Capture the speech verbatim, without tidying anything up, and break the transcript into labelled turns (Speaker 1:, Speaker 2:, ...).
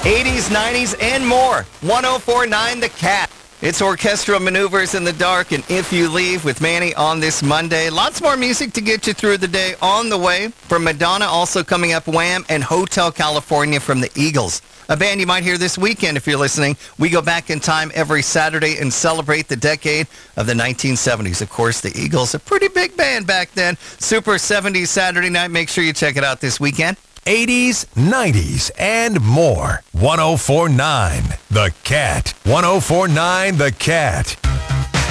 Speaker 1: eighties, nineties, and more. one oh four point nine The Cat. It's Orchestral Maneuvers in the Dark and If You Leave with Manny on this Monday. Lots more music to get you through the day on the way. From Madonna, also coming up, Wham! And Hotel California from the Eagles. A band you might hear this weekend if you're listening. We go back in time every Saturday and celebrate the decade of the nineteen seventies. Of course, the Eagles, a pretty big band back then. Super seventies Saturday night. Make sure you check it out this weekend.
Speaker 2: eighties, nineties, and more. one oh four point nine The Cat. one oh four point nine The Cat.